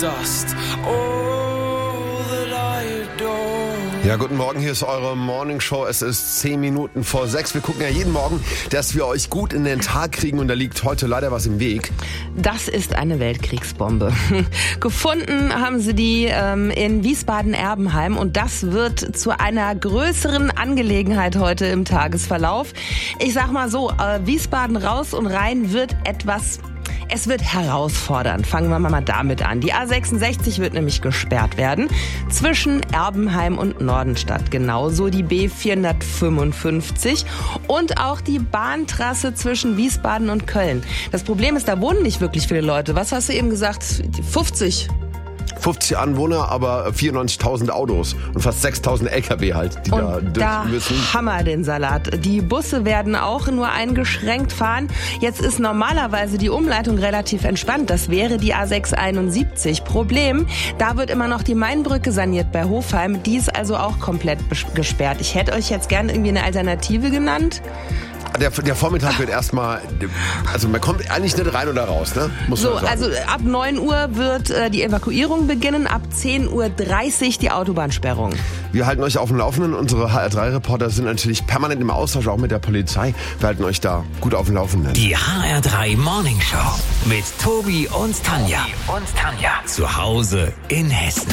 dust. All that I adore. Ja, guten Morgen, hier ist eure Morning Show. Es ist 10 Minuten vor 6. Wir gucken ja jeden Morgen, dass wir euch gut in den Tag kriegen und da liegt heute leider was im Weg. Das ist eine Weltkriegsbombe. Gefunden haben sie die in Wiesbaden-Erbenheim und das wird zu einer größeren Angelegenheit heute im Tagesverlauf. Ich sag mal so, Wiesbaden raus und rein wird es wird herausfordernd. Fangen wir mal damit an. Die A66 wird nämlich gesperrt werden zwischen Erbenheim und Nordenstadt. Genauso die B455 und auch die Bahntrasse zwischen Wiesbaden und Köln. Das Problem ist, da wohnen nicht wirklich viele Leute. Was hast du eben gesagt? 50 Anwohner, aber 94.000 Autos und fast 6.000 LKW halt, die da müssen. Hammer den Salat. Die Busse werden auch nur eingeschränkt fahren. Jetzt ist normalerweise die Umleitung relativ entspannt. Das wäre die A671. Problem, da wird immer noch die Mainbrücke saniert bei Hofheim. Die ist also auch komplett gesperrt. Ich hätte euch jetzt gerne irgendwie eine Alternative genannt. Der Vormittag wird erstmal, also man kommt eigentlich nicht rein oder raus, ne? Muss man sagen. Also ab 9 Uhr wird die Evakuierung beginnen, ab 10.30 Uhr die Autobahnsperrung. Wir halten euch auf dem Laufenden. Unsere HR3-Reporter sind natürlich permanent im Austausch, auch mit der Polizei. Wir halten euch da gut auf dem Laufenden. Die HR3 Morning Show mit Tobi und Tanja. Zu Hause in Hessen.